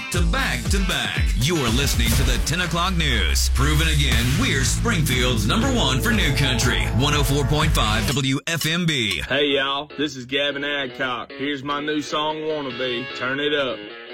to back to back. You're listening to the 10 o'clock news. Proven again, we're Springfield's #1 for New Country. 104.5 WFMB. Hey, y'all. This is Gavin Adcock. Here's my new song, Wannabe. Turn it up.